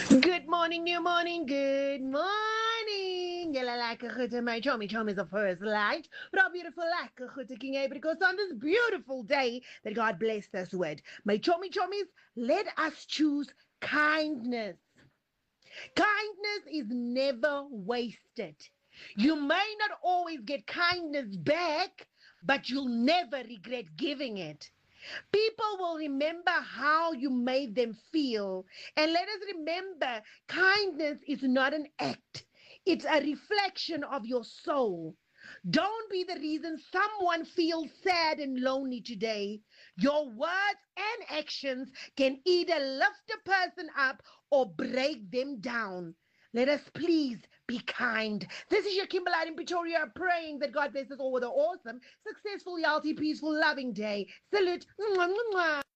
Good morning, new morning, good morning. Yella like a good my chommy chom is the first light. But how beautiful like a good King Apricot on this beautiful day that God blessed us with. My chommies, let us choose kindness. Kindness is never wasted. You may not always get kindness back, but you'll never regret giving it. People will remember how you made them feel. And let us remember kindness is not an act, it's a reflection of your soul. Don't be the reason someone feels sad and lonely today. Your words and actions can either lift a person up or break them down. Let us please be kind. This is your Kimberlite in Pretoria praying that God bless us all with an awesome, successful, healthy, peaceful, loving day. Salute. Mwah, mwah, mwah.